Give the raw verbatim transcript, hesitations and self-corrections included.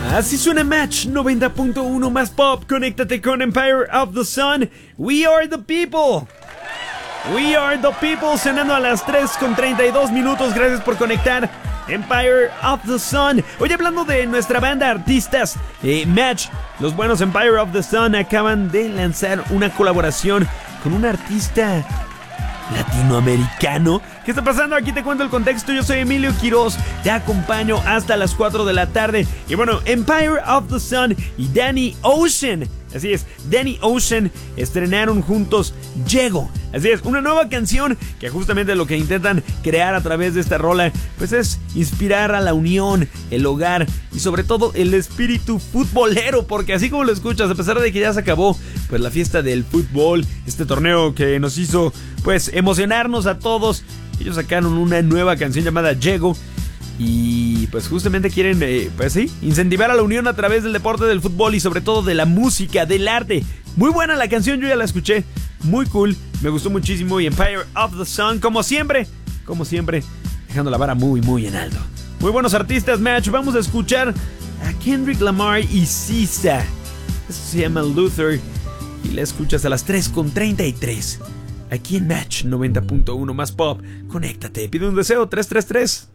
Así suena Match noventa punto uno más pop. Conéctate con Empire of the Sun. We are the people. We are the people. Sonando a las tres con treinta y dos minutos. Gracias por conectar. Empire of the Sun. Hoy hablando de nuestra banda artistas eh, Match. Los buenos Empire of the Sun acaban de lanzar una colaboración con un artista latinoamericano. ¿Qué está pasando? Aquí te cuento el contexto. Yo soy Emilio Quiroz, te acompaño hasta las cuatro de la tarde. Y bueno, Empire of the Sun y Danny Ocean, así es, Danny Ocean estrenaron juntos Llego. Así es, una nueva canción que justamente lo que intentan crear a través de esta rola pues es inspirar a la unión, el hogar y sobre todo el espíritu futbolero, porque así como lo escuchas, a pesar de que ya se acabó pues la fiesta del fútbol, este torneo que nos hizo pues emocionarnos a todos, ellos sacaron una nueva canción llamada Llego. Y pues justamente quieren, eh, pues sí, incentivar a la unión a través del deporte del fútbol y sobre todo de la música, del arte. Muy buena la canción, yo ya la escuché, muy cool, me gustó muchísimo. Y Empire of the Sun, como siempre, como siempre, dejando la vara muy muy en alto. Muy buenos artistas, Match. Vamos a escuchar a Kendrick Lamar y S Z A. Esto se llama Luther y la escuchas a las tres con treinta y tres. Aquí en Match noventa punto uno más pop. Conéctate, pide un deseo tres tres tres.